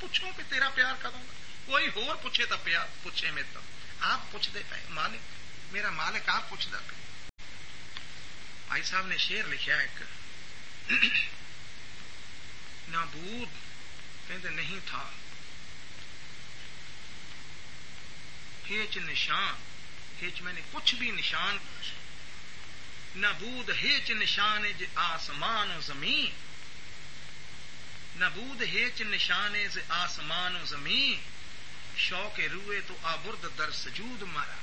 پوچھو کہ تیرا پیار کدوں دا؟ کوئی ہور پوچھے تو پیار پوچھے میرے تو آپ پوچھتے پے مالک، میرا مالک آپ پوچھتا پہ. بھائی صاحب نے شعر لکھا ایک، نابود کہتے نہیں تھا ہیچ نشان، ہیچ میں نے کچھ بھی نشان، نابود ہیچ نشان ج آسمان و زمین، نابود ہیچ نشان ز آسمان و زمین، شوق روئے تو آبرد در سجود مارا.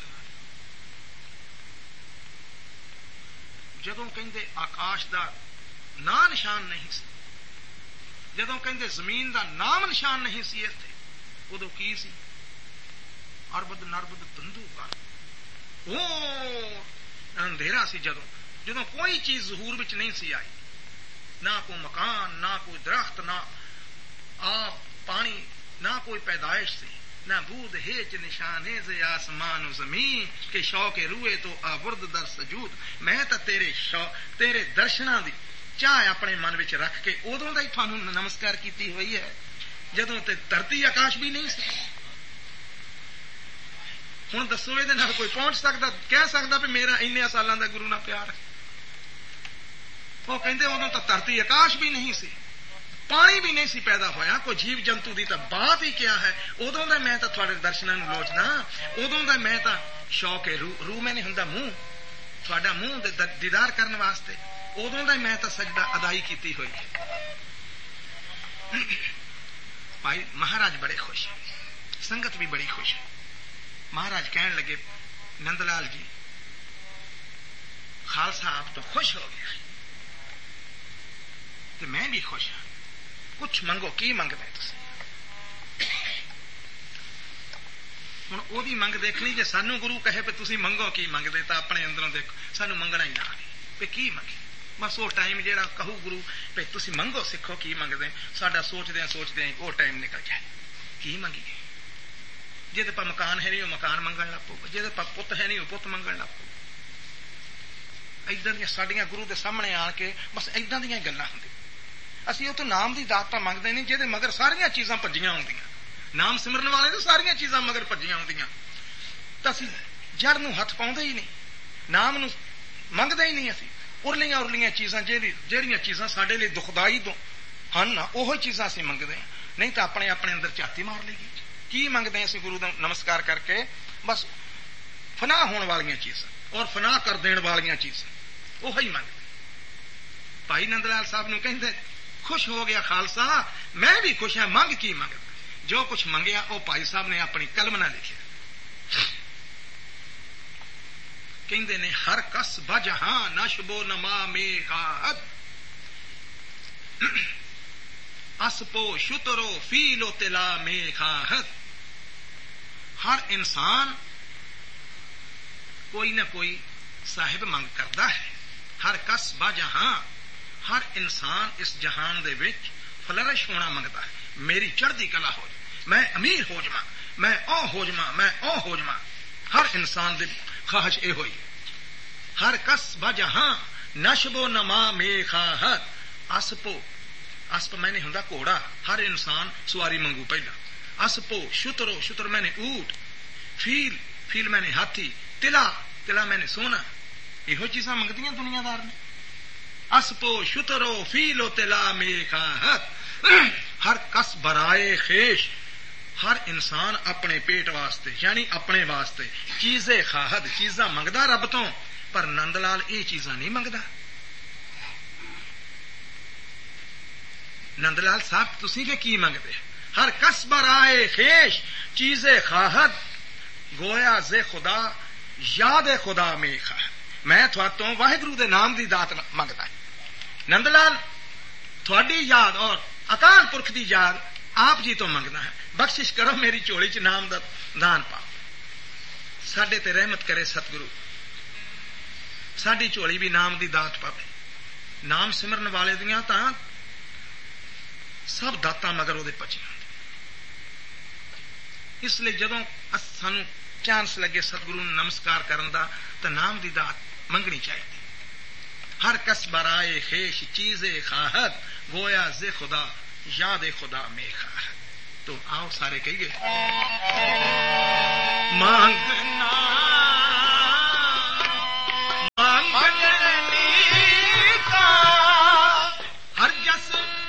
جدوں کہندے آکاش دا نام نشان نہیں سی، جدوں کہندے زمین دا نام نشان نہیں سی اتنے، ادو کی سی؟ اربد نربد تندو کر وہ اندھیرا سی. جدوں کوئی چیز ظہور وچ نہیں سی آئی، نہ کوئی مکان، نہ کوئی درخت، نہ آب پانی، نہ کوئی پیدائش سی. نہ بود ہیچ نشانے ز آسمان و زمین کہ شوق روئے تو آبرد در سجود. میں تا تیرے درشناں دی چاہ اپنے من وچ رکھ کے ادوں دا ہی تھانوں نمسکار کیتی ہوئی ہے جدوں تے دھرتی آکاش بھی نہیں سی. ہوں دسو یہ کوئی پہنچ سکتا کہہ سکتا بھی میرا ان سالوں کا گرو نہ پیار ہے؟ وہ کہتے ادو تو دھرتی آکاش بھی نہیں سی، پانی بھی نہیں سی پیدا ہویا، کوئی جیو جنتو دی تو بات ہی کیا ہے. ادوں کا میں تو تھوڑے درشنوں لوچنا، ادوں کا میں تو شوق روح میں نہیں ہوں منہ تھوڑا منہ دیدار کرنے واسطے، ادوں کا میں تو سجدہ ادائی کیتی ہوئی ہے. بھائی مہاراج بڑے خوش ہیں، سنگت بھی بڑی خوش ہے. مہاراج کہنے لگے نند لال جی خالصہ آپ تو خوش ہو گیا کہ میں بھی خوش ہوں، کچھ منگو. کی منگتے تسی؟ ہوں وہی منگ دیکھنی جی سانو گرو کہے پہ تسی منگو کی منگتے تو اپنے اندروں دیکھو سانو منگنا ہی نہ آئے پہ کی منگے. بس وہ ٹائم جہاں کہو گرو پہ تسی منگو سیکھو کی منگتے، ساڈا سوچدے وہ ٹائم نکل جائے. کی منگیے؟ جی پا مکان ہے نہیں وہ مکان منگن لگ پو، جی پا پت ہے نہیں وہ پت منگن لگ پو. ادھر دیا سڈیا گرو کے سامنے آ کے بس ادھر دیا گلا ہوں. اسی وہ تو نام کی دات تو منگتے نہیں جہد مگر ساریا چیزاں بھجیاں ہوں. نام سمرن والے تو ساریا چیزاں مگر بھجیاں ہوں تو اسی جڑ نو ہاتھ پاؤں ہی نہیں، نام نو منگتے ہی نہیں. اسی ارلیاں ارلیاں چیزاں جہاں چیزاں سارے لیے دکھدائی تو ہیں نا وہ چیزاں اسی منگتے ہیں، نہیں تو اپنے اپنے اندر جاتی مار لے گی. کی منگتے ہیں اسی گرو کا نمسکار کر کے؟ بس فنا ہونے والی چیزاں اور فنا کر دین والی چیزاں وہی منگتے. بھائی نند لال صاحب نو کہندے خوش ہو گیا خالصہ، میں بھی خوش ہوں. منگ کی منگتا؟ جو کچھ منگیا وہ بھائی صاحب نے اپنی قلم نہ لکھا. کہندے نے ہر کس بجہاں نشبو نما میغات اسپو شترو فیلو تلا میغات. ہر انسان کوئی نہ کوئی صاحب منگ کرتا ہے. ہر کس بجہاں، ہر انسان اس جہان دے وچ فلرش ہونا منگتا ہے. میری چڑھتی کلا ہو جائے، میں امیر ہو جاواں، میں او ہو جاواں، میں او ہو جاواں. ہر انسان دی خواہش یہ ہوئی ہے. ہر کس بجہاں نشبو نما میغات اسپو، اسپ میں نے ہوں گھوڑا، ہر انسان سواری منگو پہلا. اسپو شترو، شتر میں نے اونٹ، فیل، فیل میں نے ہاتھی، تلا، تلا میں نے سونا. یہ چیزاں منگتی دنیا دار نے. اسپو شترو فیلو تلا میغات. ہر کس برائے خیش، ہر انسان اپنے پیٹ واسطے یعنی اپنے واسطے چیزیں خواہد، چیزاں منگدا رب تو، پر نند لال یہ چیزاں نہیں منگدا. نند لال صاحب تسی کہ کی منگتے؟ ہر کس برائے خیش چیزیں خواہد گویا زے خدا یاد خدا میں خواہد. میں تھوڑا واحگرو دے نام دی دات منگتا ہے. نند لال تھوڑی یاد اور اکال پرکھ دی یاد آپ جی تو منگنا ہے. بخشش کرو میری چولی چ نام دا دان پاؤ، ساڈے تے رحمت کرے ستگرو، ساڈی چولی بھی نام دی دات پاوے. نام سمرن والے دیاں تاں سب داتا مگر وہ پچیاں. اس لیے جدوں سانو چانس لگے ستگرو نمسکار کرن دا تو نام دی دات منگنی چاہیے. ہر کس برائے خیش چیزیں خواہد گویا زے خدا یاد خدا میں خواہد. تو آؤ سارے کہیے، مانگ